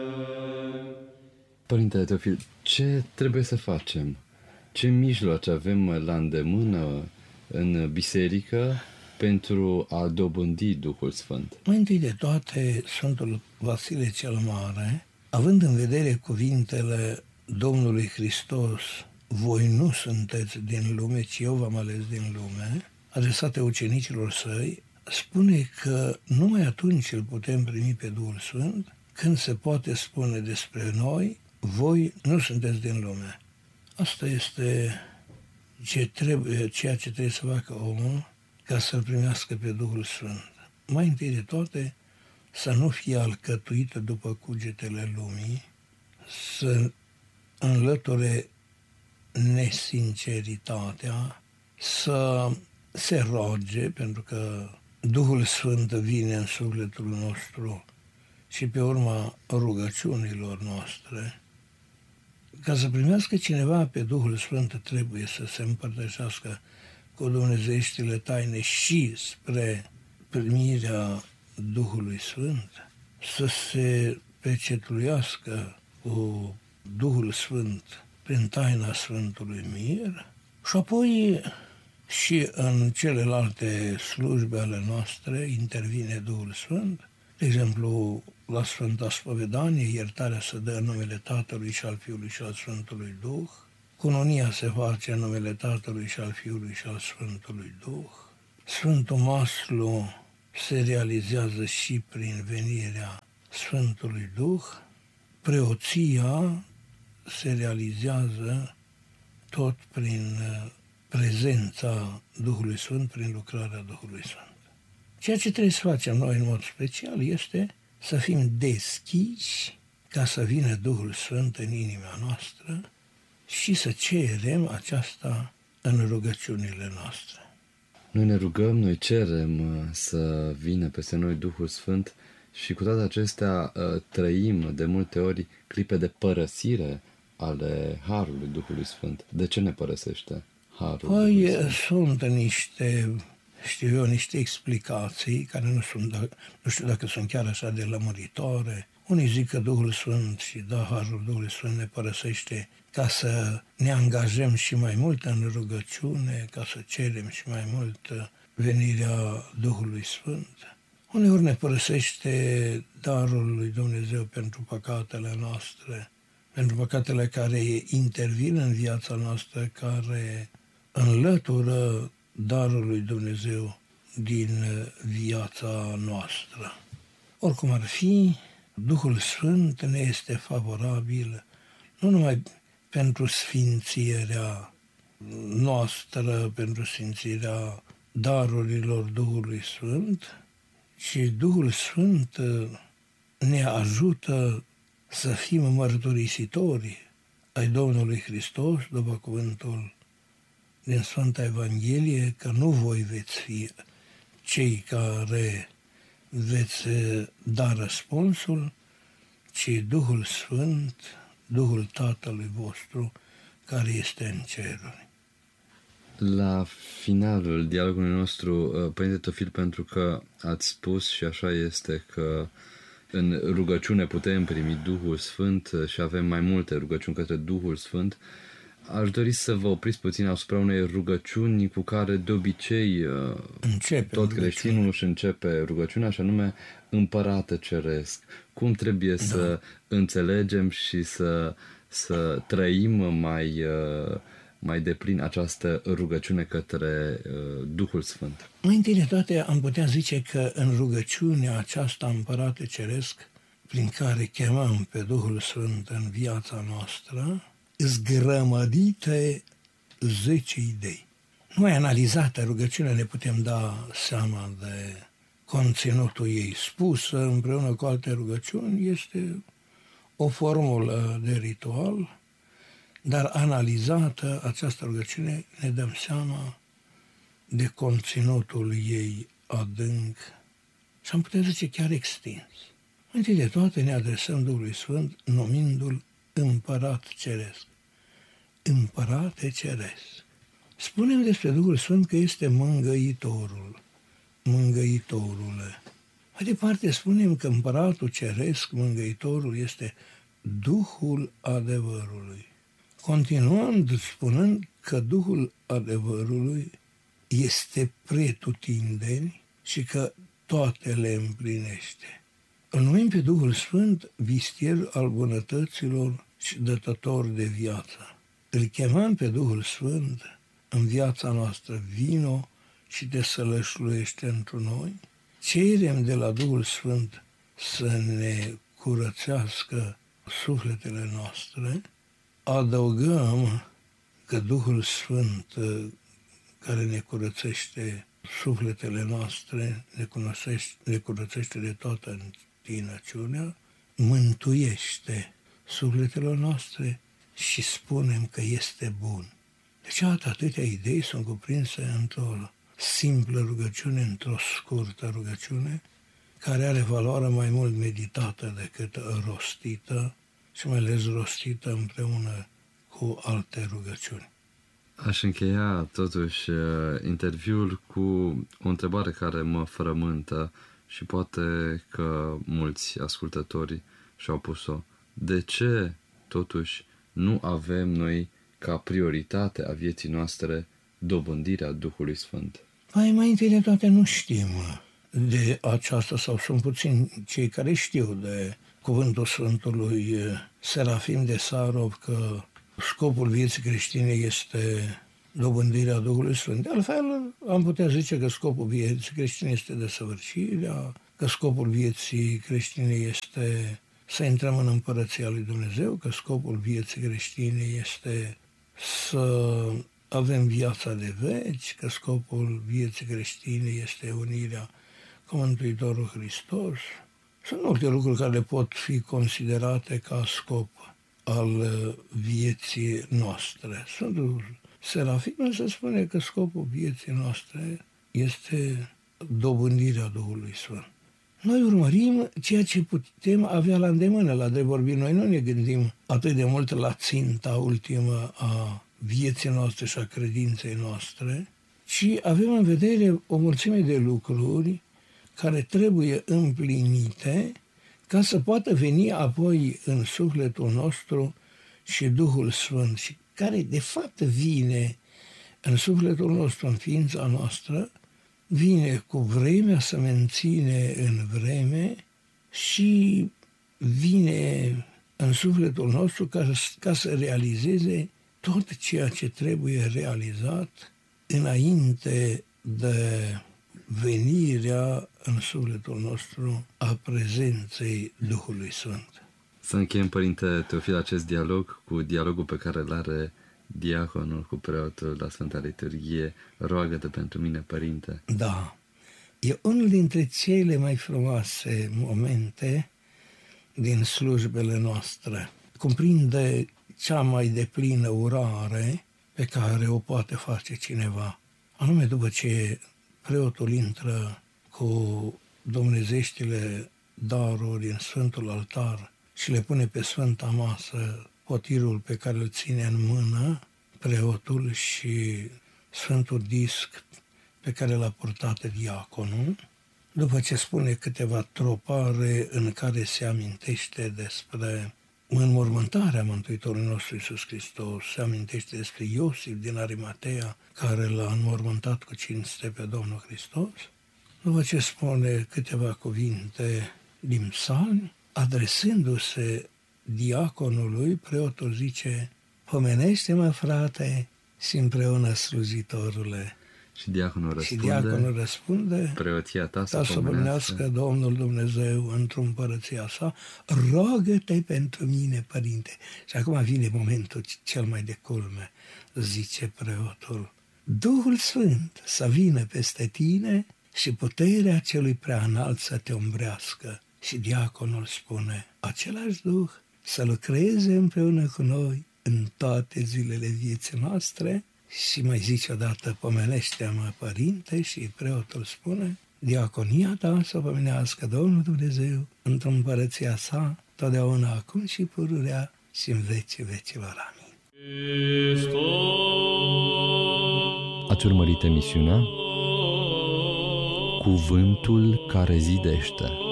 Părintele Teofil, ce trebuie să facem? Ce mijloace avem la îndemână în biserică pentru a dobândi Duhul Sfânt? Mai întâi de toate, Sfântul Vasile cel Mare, având în vedere cuvintele Domnului Hristos, voi nu sunteți din lume, ci eu v-am ales din lume, adresate ucenicilor săi, spune că numai atunci îl putem primi pe Duhul Sfânt, când se poate spune despre noi, voi nu sunteți din lume. Asta este ceea ce trebuie să facă omul ca să-L primească pe Duhul Sfânt. Mai întâi de toate, să nu fie alcătuită după cugetele lumii, să înlăture nesinceritatea, să se roage, pentru că Duhul Sfânt vine în sufletul nostru și pe urma rugăciunilor noastre. Ca să primească cineva pe Duhul Sfânt, trebuie să se împărtășească cu dumnezeieștile taine și spre primirea Duhului Sfânt, să se pecetluiască cu Duhul Sfânt prin taina Sfântului Mir și apoi și în celelalte slujbe ale noastre intervine Duhul Sfânt. De exemplu, la Sfânta Spovedanie, iertarea se dă în numele Tatălui și al Fiului și al Sfântului Duh, cununia se face în numele Tatălui și al Fiului și al Sfântului Duh, Sfântul Maslu se realizează și prin venirea Sfântului Duh, preoția se realizează tot prin prezența Duhului Sfânt, prin lucrarea Duhului Sfânt. Ceea ce trebuie să facem noi în mod special este să fim deschiși ca să vină Duhul Sfânt în inima noastră și să cerem aceasta în rugăciunile noastre. Noi ne rugăm, noi cerem să vină peste noi Duhul Sfânt și cu toate acestea trăim de multe ori clipe de părăsire ale Harului Duhului Sfânt. De ce ne părăsește Harul Duhului Sfânt? Sunt niște explicații care nu știu dacă sunt chiar așa de lămuritoare. Unii zic că Duhul Sfânt și Harul Duhului Sfânt ne părăsește ca să ne angajăm și mai mult în rugăciune, ca să cerem și mai mult venirea Duhului Sfânt. Uneori ne părăsește darul lui Dumnezeu pentru păcatele noastre, pentru păcatele care intervin în viața noastră, care înlătură darul lui Dumnezeu din viața noastră. Oricum ar fi, Duhul Sfânt ne este favorabil nu numai pentru sfințirea noastră, pentru sfințirea darurilor Duhului Sfânt, ci Duhul Sfânt ne ajută să fim mărturisitori ai Domnului Hristos, după cuvântul din Sfânta Evanghelie, că nu voi veți fi cei care veți da răspunsul, ci Duhul Sfânt, Duhul Tatălui vostru, care este în ceruri. La finalul dialogului nostru, Părinte Teofil, pentru că ați spus și așa este că în rugăciune putem primi Duhul Sfânt și avem mai multe rugăciuni către Duhul Sfânt, aș dori să vă opriți puțin asupra unei rugăciuni cu care de obicei tot creștinul își începe rugăciunea, și anume Împărate Ceresc. Cum trebuie să înțelegem și să trăim mai deplin această rugăciune către Duhul Sfânt? Mai întâi de toate am putea zice că în rugăciunea aceasta Împărate Ceresc, prin care chemăm pe Duhul Sfânt în viața noastră, zgrămădite 10 idei. Numai analizată rugăciunea ne putem da seama de conținutul ei. Spusă împreună cu alte rugăciuni este o formulă de ritual, dar analizată această rugăciune ne dăm seama de conținutul ei adânc și am putea zice chiar extins. Întâi de toate ne adresăm Duhului Sfânt numindu-l Împărat Ceresc. Împărate Ceresc. Spunem despre Duhul Sfânt că este mângâitorul. Mângâitorule. Mai departe spunem că Împăratul Ceresc, Mângâitorul, este Duhul adevărului. Continuând spunând că Duhul adevărului este pretutindeni și că toate le împlinește. Îl numim pe Duhul Sfânt vistier al bunătăților și dătător de viață. Îl chemăm pe Duhul Sfânt în viața noastră, vino și te sălășluiește într noi. Cerem de la Duhul Sfânt să ne curățească sufletele noastre. Adăugăm că Duhul Sfânt care ne curățește sufletele noastre, ne curățește de toată întinăciunea, mântuiește sufletele noastre și spunem că este bun. Deci atâtea idei sunt cuprinse într-o simplă rugăciune, într-o scurtă rugăciune, care are valoare mai mult meditată decât rostită și mai ales rostită împreună cu alte rugăciuni. Aș încheia totuși interviul cu o întrebare care mă frământă și poate că mulți ascultători și-au pus-o. De ce totuși nu avem noi ca prioritate a vieții noastre dobândirea Duhului Sfânt? Mai întâi de toate nu știm de aceasta sau sunt puțini cei care știu de cuvântul Sfântului Serafim de Sarov că scopul vieții creștine este dobândirea Duhului Sfânt. De altfel, am putea zice că scopul vieții creștine este desăvârșirea, că scopul vieții creștine este să intrăm în Împărăția lui Dumnezeu, că scopul vieții creștine este să avem viața de veci, că scopul vieții creștine este unirea cu Mântuitorul Hristos. Sunt multe lucruri care pot fi considerate ca scop al vieții noastre. Sfântul Serafim se spune că scopul vieții noastre este dobândirea Duhului Sfânt. Noi urmărim ceea ce putem avea la îndemână, la de vorbit. Noi nu ne gândim atât de mult la ținta ultimă a vieții noastre și a credinței noastre, ci avem în vedere o mulțime de lucruri care trebuie împlinite ca să poată veni apoi în sufletul nostru și Duhul Sfânt, și care de fapt vine în sufletul nostru, în ființa noastră, vine cu vremea, să menține în vreme și vine în sufletul nostru ca să realizeze tot ceea ce trebuie realizat înainte de venirea în sufletul nostru a prezenței Duhului Sfânt. Să încheiem, Părinte Teofil, acest dialog cu dialogul pe care îl are diaconul cu preotul la Sfânta Liturghie. Roagă-te pentru mine, Părinte. Da, e unul dintre cele mai frumoase momente din slujbele noastre. Cuprinde cea mai deplină urare pe care o poate face cineva. Anume, după ce preotul intră cu dumnezeștile daruri în Sfântul Altar și le pune pe Sfânta Masă potirul pe care îl ține în mână preotul și Sfântul Disc pe care l-a purtat diaconul, după ce spune câteva tropare în care se amintește despre înmormântarea Mântuitorului nostru Iisus Hristos, se amintește despre Iosif din Arimatea, care l-a înmormântat cu cinste pe Domnul Hristos, după ce spune câteva cuvinte din psalmi, adresându-se diaconului, preotul zice: pomenește-mă, frate, și împreună slujitorule. Și diaconul răspunde, preoția ta să pomenească Domnul Dumnezeu într-o împărăția sa, rogă-te pentru mine, Părinte. Și acum vine momentul cel mai de culme, zice preotul: Duhul Sfânt să vină peste tine și puterea celui preanalt să te umbrească. Și diaconul spune: același Duh să lucreze împreună cu noi în toate zilele vieții noastre. Și mai zice odată: pomenește-mă, Părinte, și preotul spune: diaconia ta să pomenească Domnul Dumnezeu într-o împărăția sa, totdeauna, acum și pururea și în vecii vecilor. Amin. Ați urmărit emisiunea Cuvântul care zidește.